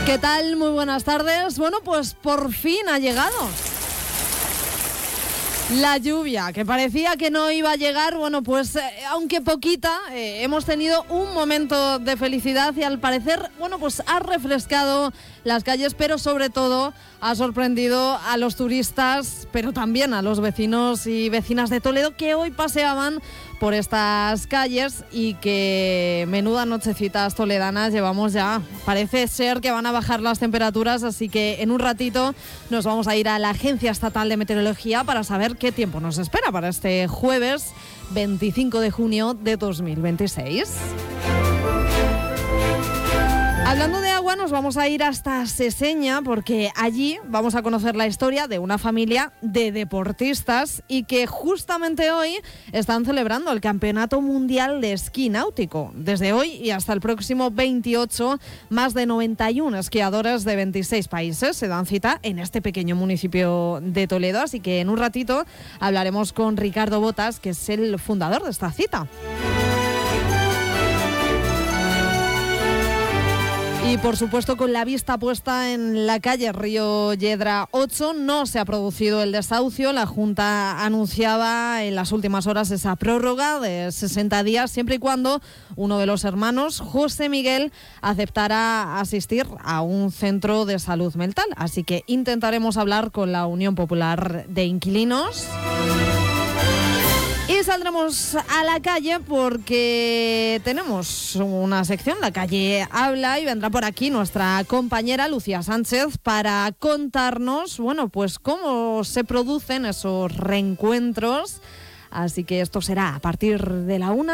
¿Qué tal? Muy buenas tardes. Bueno, pues por fin ha llegado la lluvia, que parecía que no iba a llegar. Bueno, pues aunque poquita, hemos tenido un momento de felicidad y al parecer, bueno, pues ha refrescado las calles, pero sobre todo ha sorprendido a los turistas, pero también a los vecinos y vecinas de Toledo que hoy paseaban por estas calles y que menuda nochecitas toledanas llevamos ya. Parece ser que van a bajar las temperaturas, así que en un ratito nos vamos a ir a la Agencia Estatal de Meteorología para saber qué tiempo nos espera para este jueves 25 de junio de 2026. Hablando de agua, nos vamos a ir hasta Seseña porque allí vamos a conocer la historia de una familia de deportistas y que justamente hoy están celebrando el Campeonato Mundial de Esquí Náutico. Desde hoy y hasta el próximo 28, más de 91 esquiadores de 26 países se dan cita en este pequeño municipio de Toledo, así que en un ratito hablaremos con Ricardo Botas, que es el fundador de esta cita. Y por supuesto con la vista puesta en la calle Río Yedra 8 no se ha producido el desahucio. La Junta anunciaba en las últimas horas esa prórroga de 60 días siempre y cuando uno de los hermanos, José Miguel, aceptara asistir a un centro de salud mental. Así que intentaremos hablar con la Unión Popular de Inquilinos. Y saldremos a la calle porque tenemos una sección, La Calle Habla, y vendrá por aquí nuestra compañera Lucía Sánchez para contarnos, bueno, pues cómo se producen esos reencuentros. Así que esto será a partir de la 1.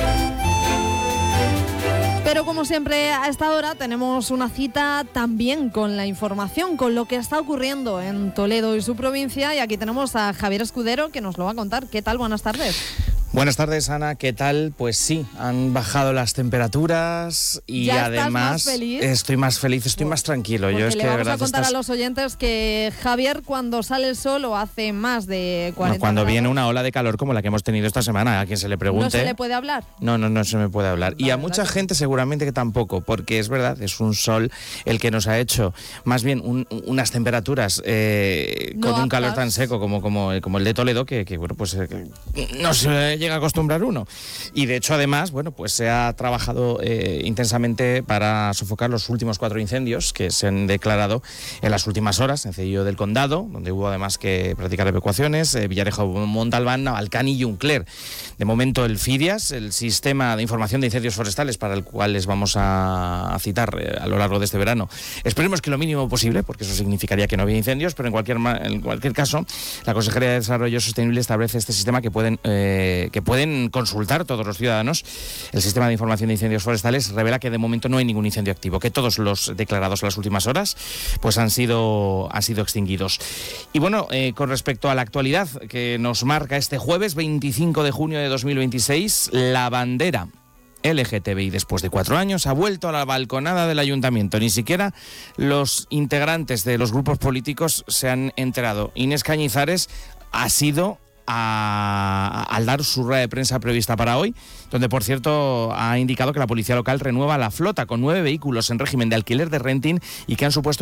Pero como siempre a esta hora tenemos una cita también con la información, con lo que está ocurriendo en Toledo y su provincia, y aquí tenemos a Javier Escudero que nos lo va a contar. ¿Qué tal? Buenas tardes. Buenas tardes, Ana, ¿qué tal? Pues sí, han bajado las temperaturas y ¿Ya además estás más feliz? Estoy más feliz, estoy más tranquilo. Porque Yo es le que de vamos verdad a contar a los oyentes que Javier, cuando sale el sol o hace más de 40 cuando grados, viene una ola de calor como la que hemos tenido esta semana, a quien se le pregunte... ¿no se le puede hablar? No se me puede hablar. La y a verdad mucha que gente seguramente que tampoco, porque es verdad, es un sol el que nos ha hecho más bien unas temperaturas con un calor tan seco como el de Toledo, que bueno, pues no se llega a acostumbrar uno. Y de hecho, además, bueno, pues se ha trabajado intensamente para sofocar los últimos 4 incendios que se han declarado en las últimas horas en Cedillo del Condado, donde hubo además que practicar evacuaciones, Villarejo, Montalbán, Navalcán y Juncler. De momento el FIDIAS, el Sistema de Información de Incendios Forestales, para el cual les vamos a citar a lo largo de este verano. Esperemos que lo mínimo posible, porque eso significaría que no había incendios, pero en cualquier caso, la Consejería de Desarrollo Sostenible establece este sistema que pueden consultar todos los ciudadanos. El Sistema de Información de Incendios Forestales revela que de momento no hay ningún incendio activo, que todos los declarados en las últimas horas pues han sido extinguidos. Y bueno, con respecto a la actualidad que nos marca este jueves 25 de junio de 2026, la bandera LGTBI después de 4 años ha vuelto a la balconada del ayuntamiento. Ni siquiera los integrantes de los grupos políticos se han enterado. Inés Cañizares ha sido al dar su rueda de prensa prevista para hoy, donde por cierto ha indicado que la policía local renueva la flota con 9 vehículos en régimen de alquiler de renting y que han supuesto